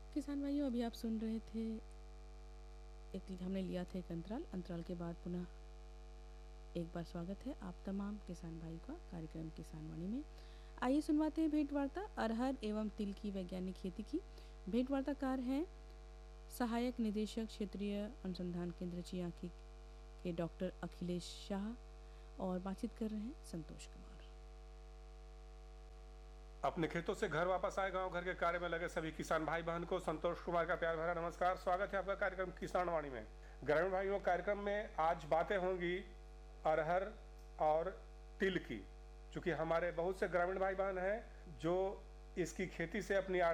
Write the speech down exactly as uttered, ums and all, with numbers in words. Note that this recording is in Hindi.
किसान भाइयों, अभी आप सुन रहे थे, एक हमने लिया था एक अंतराल अंतराल के बाद पुनः एक बार स्वागत है आप तमाम किसान भाई का कार्यक्रम किसान वाणी में। आइए सुनवाते हैं भेंट वार्ता अरहर एवं तिल की वैज्ञानिक खेती की। भेंट वार्ताकार हैं सहायक निदेशक क्षेत्रीय अनुसंधान केंद्र चियाकी के डॉक्टर अखिलेश शाह और बातचीत कर रहे हैं संतोष कुमार। अपने खेतों से घर वापस आए गांव घर के कार्य में लगे सभी किसान भाई बहन को संतोष कुमार का प्यार भरा नमस्कार। स्वागत है आपका कार्यक्रम किसान वाणी में। ग्रामीण भाइयों, कार्यक्रम में आज बातें होंगी अरहर और तिल की, क्योंकि हमारे बहुत से ग्रामीण भाई बहन हैं जो इसकी खेती से अपनी